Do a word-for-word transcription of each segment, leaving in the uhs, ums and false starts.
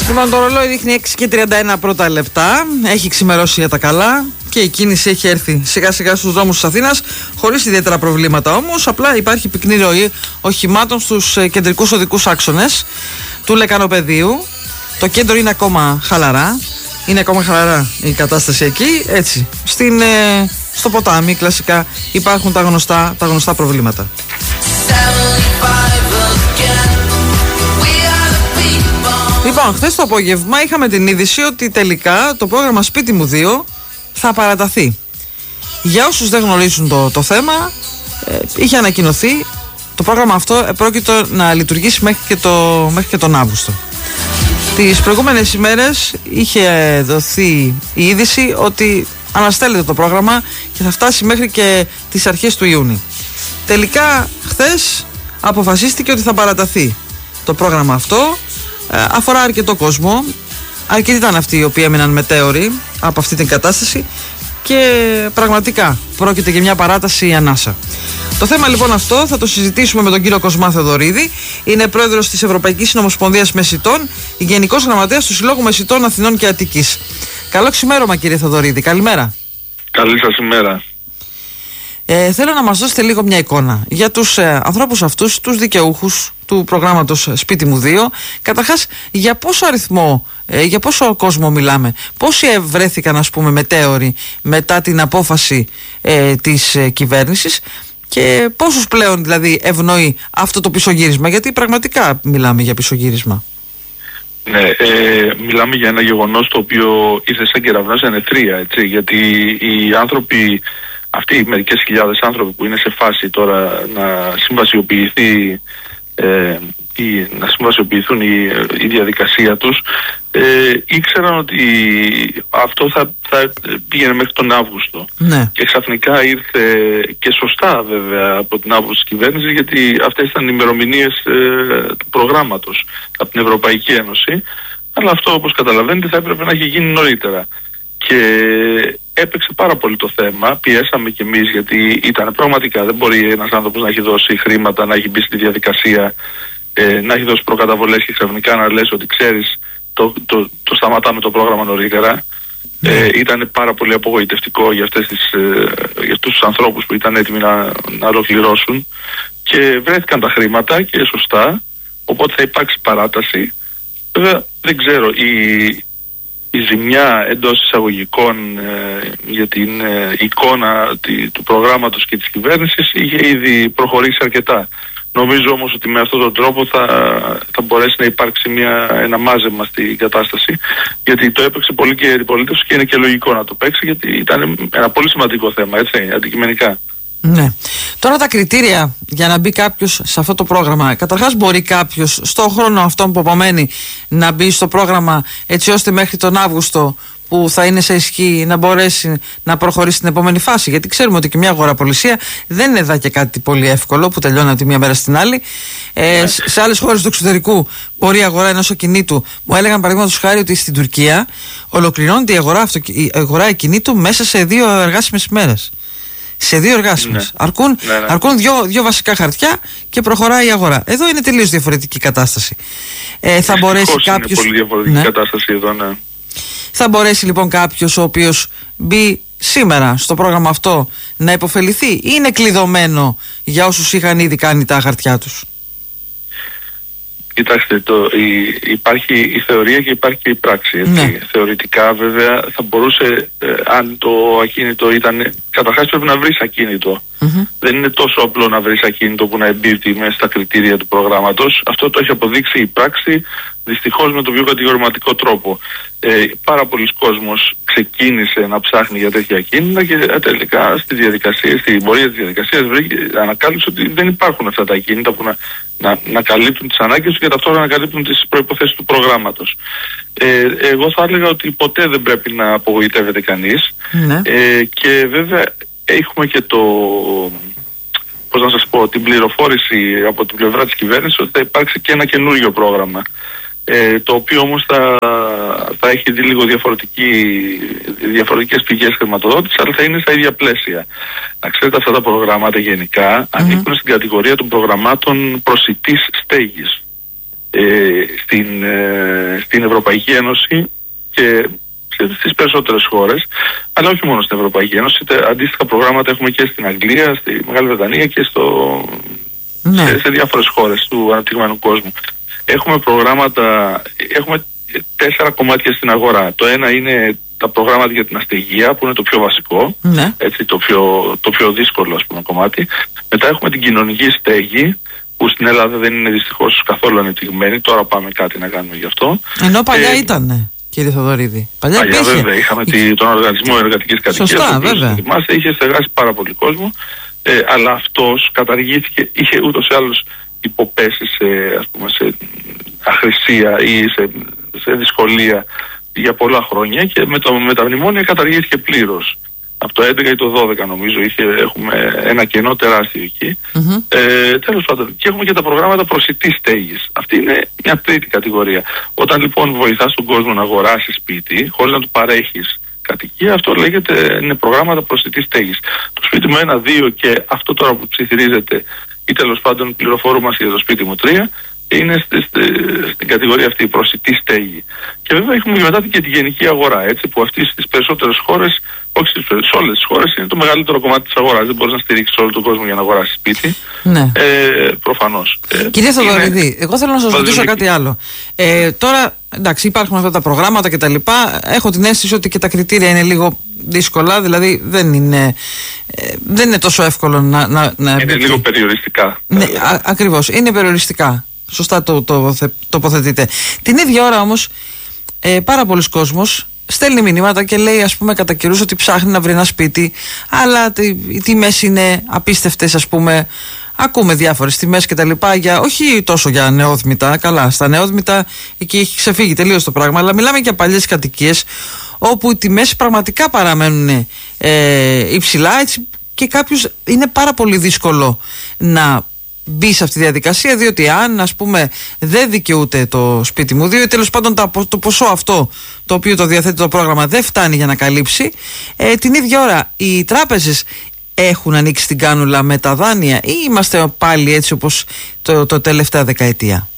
Λοιπόν, το ρολόι δείχνει έξι και τριάντα ένα πρώτα λεπτά. Έχει ξημερώσει για τα καλά και η κίνηση έχει έρθει σιγά σιγά στους δρόμους της Αθήνας, χωρίς ιδιαίτερα προβλήματα όμως. Απλά υπάρχει πυκνή ροή οχημάτων στους κεντρικούς οδικούς άξονες του Λεκανοπεδίου. Το κέντρο είναι ακόμα χαλαρά. Είναι ακόμα χαλαρά η κατάσταση εκεί. Έτσι, στην, ε, στο ποτάμι κλασικά υπάρχουν τα γνωστά, τα γνωστά προβλήματα. Λοιπόν, χθες το απόγευμα είχαμε την είδηση ότι τελικά το πρόγραμμα Σπίτι μου δύο θα παραταθεί. Για όσους δεν γνωρίζουν το, το θέμα, ε, είχε ανακοινωθεί το πρόγραμμα αυτό πρόκειται να λειτουργήσει μέχρι και, το, μέχρι και τον Αύγουστο. Τις προηγούμενες ημέρες είχε δοθεί η είδηση ότι αναστέλλεται το πρόγραμμα και θα φτάσει μέχρι και τις αρχές του Ιούνιου. Τελικά χθες αποφασίστηκε ότι θα παραταθεί το πρόγραμμα αυτό. Ε, αφορά αρκετό κόσμο. Αρκετοί ήταν αυτοί οι οποίοι έμειναν μετέωροι από αυτή την κατάσταση και πραγματικά πρόκειται για μια παράταση ανάσα. Το θέμα λοιπόν αυτό θα το συζητήσουμε με τον κύριο Κοσμά Θεοδωρίδη. Είναι πρόεδρος της Ευρωπαϊκής Συνομοσπονδίας Μεσιτών, γενικός γραμματέας του Συλλόγου Μεσιτών Αθηνών και Αττικής. Καλό ξημέρωμα κύριε Θεοδωρίδη, καλημέρα. Καλή σας ημέρα. Ε, θέλω να μας δώσετε λίγο μια εικόνα για τους ε, ανθρώπους αυτούς, τους δικαιούχους του προγράμματος Σπίτι μου δύο. Καταρχάς, για πόσο αριθμό, ε, για πόσο κόσμο μιλάμε, πόσοι βρέθηκαν ας πούμε μετέωροι μετά την απόφαση ε, της ε, κυβέρνησης και πόσους πλέον δηλαδή ευνοεί αυτό το πισωγύρισμα, γιατί πραγματικά μιλάμε για πισωγύρισμα. Ναι, ε, μιλάμε για ένα γεγονός το οποίο ήρθε σαν κεραυνός ανεθρία, έτσι, γιατί οι άνθρωποι, αυτοί οι μερικές χιλιάδες άνθρωποι που είναι σε φάση τώρα να συμβασιοποιηθεί ε, ή να συμβασιοποιηθούν η, η διαδικασία τους, ε, ήξεραν ότι αυτό θα, θα πήγαινε μέχρι τον Αύγουστο. Ναι. Και ξαφνικά ήρθε, και σωστά βέβαια από την άποψη της κυβέρνησης, γιατί αυτές ήταν οι ημερομηνίες ε, του προγράμματος από την Ευρωπαϊκή Ένωση, αλλά αυτό όπως καταλαβαίνετε θα έπρεπε να έχει γίνει νωρίτερα. Και έπαιξε πάρα πολύ το θέμα, πιέσαμε κι εμείς, γιατί ήταν πραγματικά, δεν μπορεί ένας άνθρωπος να έχει δώσει χρήματα, να έχει μπει στη διαδικασία, ε, να έχει δώσει προκαταβολές και ξαφνικά να λες ότι ξέρεις το, το, το σταματάμε το πρόγραμμα νωρίτερα. Mm. Ε, ήταν πάρα πολύ απογοητευτικό για, αυτές τις, ε, για αυτούς τους ανθρώπους που ήταν έτοιμοι να, να ολοκληρώσουν και βρέθηκαν τα χρήματα και σωστά, οπότε θα υπάρξει παράταση. Βέβαια δεν ξέρω, η, η ζημιά εντός εισαγωγικών ε, για την ε, εικόνα τη, του προγράμματος και της κυβέρνησης είχε ήδη προχωρήσει αρκετά. Νομίζω όμως ότι με αυτόν τον τρόπο θα, θα μπορέσει να υπάρξει μια, ένα μάζεμα στην κατάσταση, γιατί το έπαιξε πολύ και η αντιπολίτευση και είναι και λογικό να το παίξει, γιατί ήταν ένα πολύ σημαντικό θέμα, έτσι, αντικειμενικά. Ναι. Τώρα τα κριτήρια για να μπει κάποιος σε αυτό το πρόγραμμα. Καταρχάς, μπορεί κάποιος στον χρόνο αυτόν που απομένει να μπει στο πρόγραμμα έτσι ώστε μέχρι τον Αύγουστο που θα είναι σε ισχύ να μπορέσει να προχωρήσει στην επόμενη φάση. Γιατί ξέρουμε ότι και μια αγοραπολισία δεν είναι εδώ και κάτι πολύ εύκολο που τελειώνει από τη μία μέρα στην άλλη. Ε, yeah. Σε άλλες χώρες του εξωτερικού μπορεί η αγορά ενός ακινήτου. Μου έλεγαν παραδείγματος χάρη ότι στην Τουρκία ολοκληρώνεται η αγορά, αυτο, η αγορά ακινήτου μέσα σε δύο εργάσιμες ημέρες. Σε δύο εργάσιμες. Ναι. Αρκούν, ναι, ναι. αρκούν δύο, δύο βασικά χαρτιά και προχωράει η αγορά. Εδώ είναι τελείως διαφορετική κατάσταση. Ε, θα μπορέσει κάποιος. Είναι πολύ διαφορετική ναι. κατάσταση εδώ, ναι. Θα μπορέσει λοιπόν κάποιος ο οποίος μπει σήμερα στο πρόγραμμα αυτό να υποφεληθεί ή είναι κλειδωμένο για όσους είχαν ήδη κάνει τα χαρτιά τους? Κοιτάξτε, το, η, υπάρχει η θεωρία και υπάρχει και η πράξη. Έτσι. Ναι. Θεωρητικά βέβαια θα μπορούσε, ε, αν το ακίνητο ήταν, καταρχάς πρέπει να βρεις ακίνητο. Mm-hmm. Δεν είναι τόσο απλό να βρεις ακίνητο που να εμπίπτει μέσα στα κριτήρια του προγράμματος. Αυτό το έχει αποδείξει η πράξη, δυστυχώς με τον πιο κατηγορηματικό τρόπο. Ε, πάρα πολλοί κόσμος ξεκίνησε να ψάχνει για τέτοια ακίνητα και ε, τελικά στη διαδικασία, στην πορεία της διαδικασίας ανακάλυψε ότι δεν υπάρχουν αυτά τα ακίνητα που να, να, να καλύπτουν τις ανάγκες του και ταυτόχρονα να καλύπτουν τις προϋποθέσεις του προγράμματος. Ε, εγώ θα έλεγα ότι ποτέ δεν πρέπει να απογοητεύεται κανείς. Ναι. Ε, και βέβαια έχουμε και το, πώς να σας πω, την πληροφόρηση από την πλευρά της κυβέρνησης ότι θα υπάρξει και ένα καινούριο πρόγραμμα. Ε, το οποίο όμως θα, θα έχει δει λίγο διαφορετικές πηγές χρηματοδότησης, αλλά θα είναι στα ίδια πλαίσια. Να ξέρετε, αυτά τα προγράμματα γενικά mm-hmm. ανήκουν στην κατηγορία των προγραμμάτων προσιτής στέγης. ε, στην, ε, στην Ευρωπαϊκή Ένωση και στις περισσότερες χώρες, αλλά όχι μόνο στην Ευρωπαϊκή Ένωση. Αντίστοιχα προγράμματα έχουμε και στην Αγγλία, στη Μεγάλη Βρετανία και στο, ναι. σε, σε διάφορες χώρες του αναπτυγμένου κόσμου. Έχουμε προγράμματα, έχουμε τέσσερα κομμάτια στην αγορά. Το ένα είναι τα προγράμματα για την αστεγία, που είναι το πιο βασικό, ναι. έτσι, το, πιο, το πιο δύσκολο, ας πούμε, κομμάτι. Μετά έχουμε την κοινωνική στέγη, που στην Ελλάδα δεν είναι δυστυχώς καθόλου ανεπτυγμένη. Τώρα πάμε κάτι να κάνουμε γι' αυτό. Ενώ παλιά ε, ήτανε, κύριε Θοδωρίδη. Παλιά, παλιά βέβαια, είχαμε η... τον Οργανισμό Εργατικής Κατοικίας. Σωστά, βέβαια. Θυμάστε, είχε στεγάσει πάρα πολύ κόσμο, ε, αλλά αυτός καταργήθηκε, είχε ούτως ή άλλως υποπέσει σε, ας πούμε, σε αχρησία ή σε, σε δυσκολία για πολλά χρόνια, και με, το, με τα μνημόνια καταργήθηκε πλήρως. Από το έντεκα ή το δώδεκα νομίζω είχε, έχουμε ένα κενό τεράστιο εκεί. Mm-hmm. Ε, τέλος πάντων, και έχουμε και τα προγράμματα προσιτής στέγης. Αυτή είναι μια τρίτη κατηγορία. Όταν λοιπόν βοηθάς τον κόσμο να αγοράσει σπίτι χωρίς να του παρέχεις κατοικία, αυτό λέγεται, είναι προγράμματα προσιτής στέγης. Το σπίτι μου ένα, δύο και αυτό τώρα που ψιθυρίζεται, ή τέλος πάντων πληροφορούμε για το σπίτι μου τρία, είναι στη, στη, στην κατηγορία αυτή, η προσιτή στέγη. Και βέβαια έχουμε μετά και τη γενική αγορά, έτσι, που αυτή στις περισσότερες χώρες, όχι στις, σε όλες τις χώρες, είναι το μεγαλύτερο κομμάτι της αγοράς. Δεν μπορείς να στηρίξεις όλο τον κόσμο για να αγοράσεις σπίτι. Ναι. Ε, προφανώς. Ε, Κυρία Θοδωρίδη, είναι... εγώ θέλω να σας ρωτήσω κάτι άλλο. Ε, τώρα, εντάξει, υπάρχουν αυτά τα προγράμματα κτλ. Έχω την αίσθηση ότι και τα κριτήρια είναι λίγο δύσκολα, δηλαδή δεν είναι, ε, δεν είναι τόσο εύκολο να. να, να είναι μπει... λίγο περιοριστικά. Ναι, α, ακριβώς, είναι περιοριστικά. Σωστά το, το, το τοποθετείτε. Την ίδια ώρα όμως ε, πάρα πολλοί κόσμος στέλνει μηνύματα και λέει, ας πούμε, κατά καιρούς ότι ψάχνει να βρει ένα σπίτι, αλλά οι τιμές είναι απίστευτες, ας πούμε. Ακούμε διάφορες τιμές και τα λοιπά, για, όχι τόσο για νεόδμητα, καλά, στα νεόδμητα εκεί έχει ξεφύγει τελείως το πράγμα, αλλά μιλάμε για παλιές κατοικίες όπου οι τιμές πραγματικά παραμένουν ε, υψηλά, έτσι, και κάποιους είναι πάρα πολύ δύσκολο να μπει σε αυτή τη διαδικασία, διότι αν, ας πούμε, δεν δικαιούται το σπίτι μου, διότι τέλος πάντων το ποσό αυτό το οποίο το διαθέτει το πρόγραμμα δεν φτάνει για να καλύψει, ε, την ίδια ώρα οι τράπεζες έχουν ανοίξει την κάνουλα με τα δάνεια, ή είμαστε πάλι έτσι όπως το, το τελευταία δεκαετία?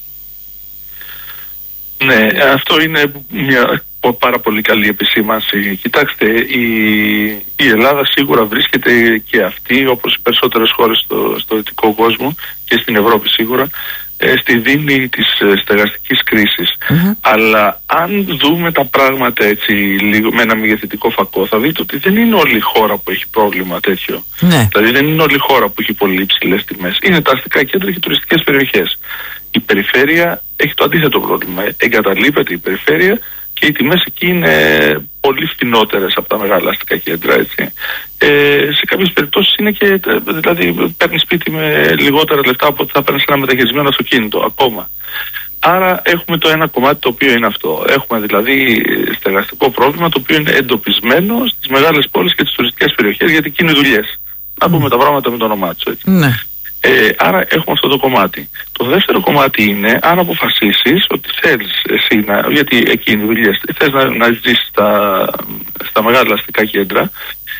Ναι, αυτό είναι μια πάρα πολύ καλή επισήμανση. Κοιτάξτε, η, η Ελλάδα σίγουρα βρίσκεται και αυτή, όπως οι περισσότερες χώρες στο, στο δυτικό κόσμο και στην Ευρώπη σίγουρα, ε, στη δίνη της ε, στεγαστικής κρίσης. Mm-hmm. Αλλά αν δούμε τα πράγματα έτσι λίγο με ένα μεγεθυντικό φακό, θα δείτε ότι δεν είναι όλη η χώρα που έχει πρόβλημα τέτοιο. Mm-hmm. Δηλαδή δεν είναι όλη η χώρα που έχει πολύ υψηλές τιμές. Είναι τα αστικά κέντρα και τουριστικές περιοχές. Η περιφέρεια έχει το αντίθετο πρόβλημα. Εγκαταλείπεται η περιφέρεια και οι τιμές εκεί είναι πολύ φθηνότερες από τα μεγάλα αστικά κέντρα, έτσι. Ε, σε κάποιες περιπτώσεις είναι και, δηλαδή, παίρνει σπίτι με λιγότερα λεφτά από ότι θα παίρνει ένα μεταχειρισμένο αυτοκίνητο ακόμα. Άρα έχουμε το ένα κομμάτι το οποίο είναι αυτό. Έχουμε δηλαδή στεγαστικό πρόβλημα το οποίο είναι εντοπισμένο στις μεγάλες πόλεις και τις τουριστικές περιοχές, γιατί εκεί είναι δουλειές. Να πούμε mm. τα πράγματα με το όνομά τους, έτσι. Mm. Ε, άρα έχουμε αυτό το κομμάτι. Το δεύτερο κομμάτι είναι αν αποφασίσεις ότι θέλεις εσύ να, γιατί εκεί είναι δουλειές, θες να, να ζήσεις στα, στα μεγάλα αστικά κέντρα,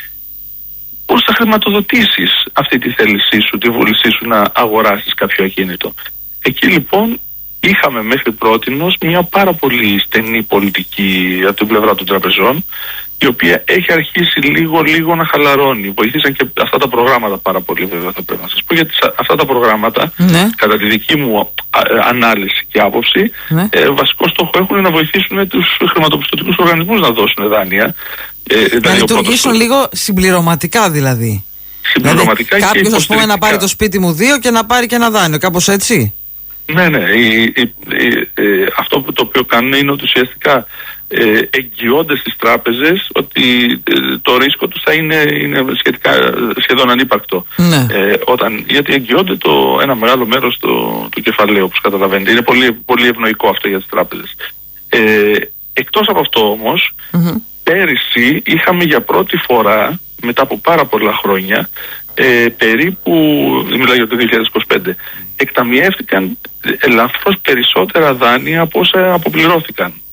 πώς θα χρηματοδοτήσεις αυτή τη θέλησή σου, τη βούλησή σου να αγοράσεις κάποιο ακίνητο? Εκεί λοιπόν είχαμε μέχρι πρότινος μια πάρα πολύ στενή πολιτική από την πλευρά των τραπεζών, η οποία έχει αρχίσει λίγο λίγο να χαλαρώνει. Βοηθήσαν και αυτά τα προγράμματα πάρα πολύ, βέβαια, θα πρέπει να σας πω, γιατί αυτά τα προγράμματα, ναι, κατά τη δική μου ανάλυση και άποψη, ναι, ε, βασικό στόχο έχουν να βοηθήσουν τους χρηματοπιστωτικούς οργανισμούς να δώσουν δάνεια. Ε, να δηλαδή λειτουργήσουν πρώτος... λίγο συμπληρωματικά δηλαδή. Συμπληρωματικά, δηλαδή, κάποιος, ας πούμε, να πάρει το σπίτι μου δύο και να πάρει και ένα δάνειο, κάπως έτσι. Ναι, ναι. Η, η, η, η, αυτό που το οποίο κάνουν είναι ότι ουσιαστικά ε, εγγυώνται στις τράπεζες ότι ε, το ρίσκο τους θα είναι, είναι σχετικά, σχεδόν ανύπαρκτο. Ναι. Ε, όταν, γιατί εγγυώνται το, ένα μεγάλο μέρος του, του κεφαλαίου, όπως καταλαβαίνετε. Είναι πολύ, πολύ ευνοϊκό αυτό για τις τράπεζες. Ε, εκτός από αυτό όμως, mm-hmm. πέρυσι είχαμε για πρώτη φορά, μετά από πάρα πολλά χρόνια, ε, περίπου, μιλάω για το δύο χιλιάδες είκοσι πέντε, εκταμιεύτηκαν ελαφρώς περισσότερα δάνεια από όσα αποπληρώθηκαν.